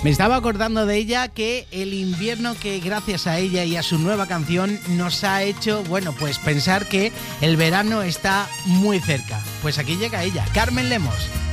Me estaba acordando de ella, que el invierno que gracias a ella y a su nueva canción nos ha hecho, bueno, pues pensar que el verano está muy cerca. Pues aquí llega ella, Carmen Lemos.